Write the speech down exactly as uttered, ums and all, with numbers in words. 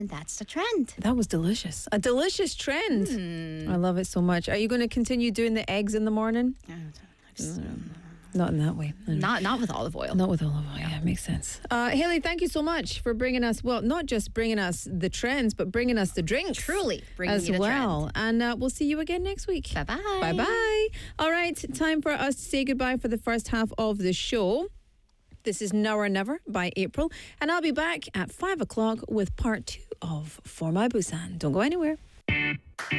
And that's the trend. That was delicious. A delicious trend. Mm. I love it so much. Are you going to continue doing the eggs in the morning? Not in that way. Not not with olive oil. Not with olive oil. Yeah, it makes sense. Uh, Haley, thank you so much for bringing us, well, not just bringing us the trends, but bringing us the drinks. Truly bringing as you the well. trend. And uh, we'll see you again next week. Bye-bye. Bye-bye. All right, time for us to say goodbye for the first half of the show. This is Now or Never by April. And I'll be back at five o'clock with part two of For My Busan. Don't go anywhere.